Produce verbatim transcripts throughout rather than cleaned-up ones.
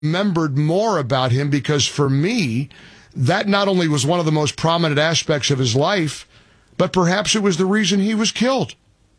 remembered more about him, because for me, that not only was one of the most prominent aspects of his life, but perhaps it was the reason he was killed.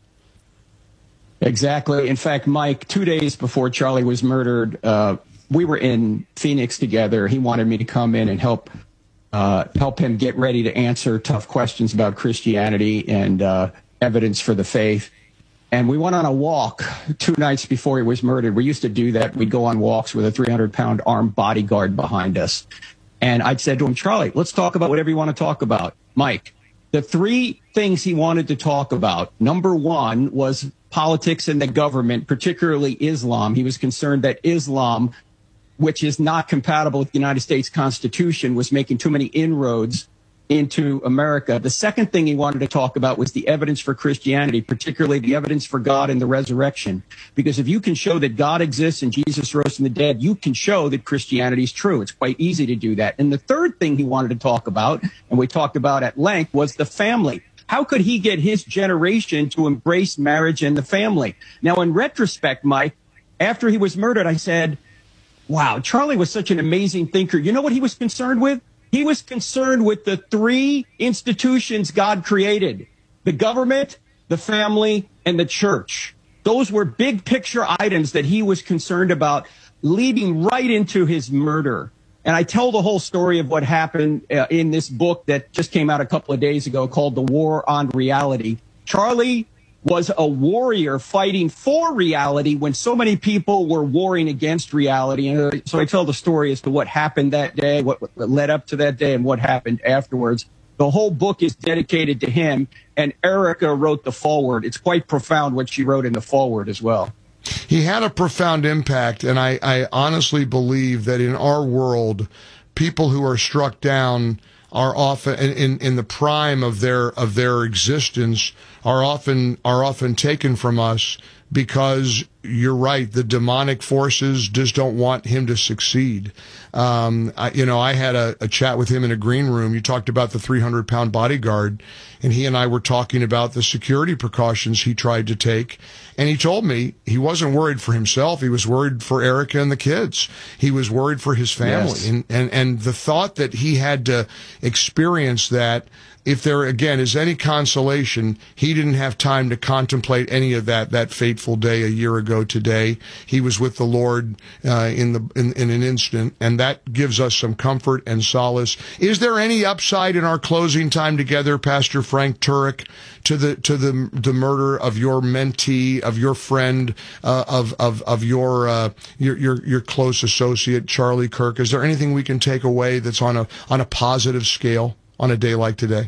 Exactly. In fact, Mike, two days before Charlie was murdered, uh, we were in Phoenix together. He wanted me to come in and help uh, help him get ready to answer tough questions about Christianity and uh, evidence for the faith. And we went on a walk two nights before he was murdered. We used to do that. We'd go on walks with a three hundred pound armed bodyguard behind us. And I'd said to him, Charlie, let's talk about whatever you want to talk about. Mike, the three things he wanted to talk about, number one was politics and the government, particularly Islam. He was concerned that Islam, which is not compatible with the United States Constitution, was making too many inroads into America. The second thing he wanted to talk about was the evidence for Christianity, particularly the evidence for God and the resurrection. Because if you can show that God exists and Jesus rose from the dead, you can show that Christianity is true. It's quite easy to do that. And the third thing he wanted to talk about, and we talked about at length, was the family. How could he get his generation to embrace marriage and the family? Now, in retrospect, Mike, after he was murdered, I said, wow, Charlie was such an amazing thinker. You know what he was concerned with? He was concerned with the three institutions God created: the government, the family, and the church. Those were big picture items that he was concerned about, leading right into his murder. And I tell the whole story of what happened uh, in this book that just came out a couple of days ago called The War on Reality. Charlie was a warrior fighting for reality when so many people were warring against reality. And uh, so I tell the story as to what happened that day, what, what led up to that day, and what happened afterwards. The whole book is dedicated to him, and Erica wrote the foreword. It's quite profound what she wrote in the foreword as well. He had a profound impact, and I, I honestly believe that in our world, people who are struck down are often in, in the prime of their of their existence are often are often taken from us, because you're right, the demonic forces just don't want him to succeed. Um, I, you know, I had a, a chat with him in a green room. You talked about the three hundred pound bodyguard, and he and I were talking about the security precautions he tried to take. And he told me he wasn't worried for himself. He was worried for Erica and the kids. He was worried for his family. Yes. And, and, and the thought that he had to experience that, if there, again, is any consolation, he didn't have time to contemplate any of that that fateful day a year ago today. He was with the Lord uh, in the in, in an instant, and that gives us some comfort and solace. Is there any upside in our closing time together, Pastor Frank Turek, to the to the the murder of your mentee, of your friend, uh, of of of your uh, your your your close associate, Charlie Kirk? Is there anything we can take away that's on a on a positive scale on a day like today?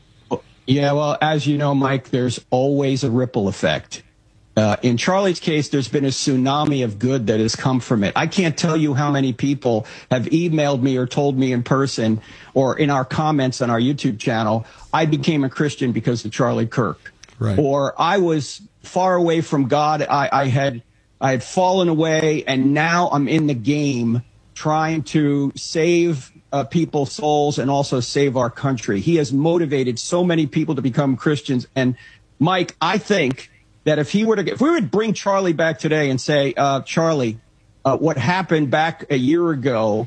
Yeah, well, as you know, Mike, there's always a ripple effect. Uh, in Charlie's case, there's been a tsunami of good that has come from it. I can't tell you how many people have emailed me or told me in person or in our comments on our YouTube channel, I became a Christian because of Charlie Kirk. Right. Or I was far away from God. I, I had I had fallen away, and now I'm in the game trying to save uh, people's souls and also save our country. He has motivated so many people to become Christians. And Mike, I think that if he were to, if we would bring Charlie back today and say, uh, Charlie, uh, what happened back a year ago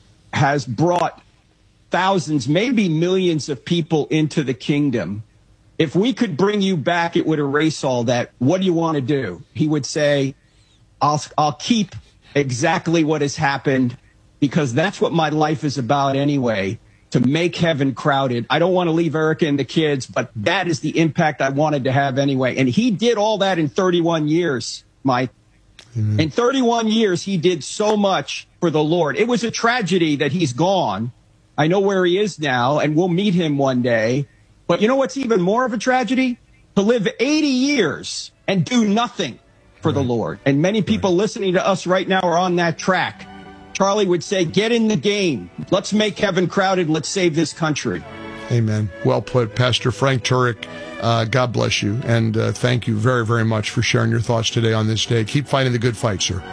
has brought thousands, maybe millions of people into the kingdom. If we could bring you back, it would erase all that. What do you want to do? He would say, I'll, I'll keep exactly what has happened, because that's what my life is about anyway, to make heaven crowded. I don't want to leave Erica and the kids, but that is the impact I wanted to have anyway. And he did all that in thirty-one years, Mike. Mm-hmm. In thirty-one years, he did so much for the Lord. It was a tragedy that he's gone. I know where he is now, and we'll meet him one day. But you know what's even more of a tragedy? To live eighty years and do nothing for right. the Lord. And many people right. listening to us right now are on that track. Charlie would say, get in the game. Let's make heaven crowded. Let's save this country. Amen. Well put, Pastor Frank Turek. Uh, God bless you. And uh, thank you very, very much for sharing your thoughts today on this day. Keep fighting the good fight, sir.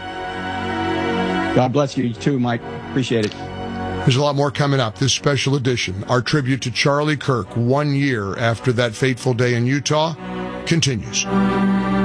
God bless you too, Mike. Appreciate it. There's a lot more coming up. This special edition, our tribute to Charlie Kirk, one year after that fateful day in Utah, continues.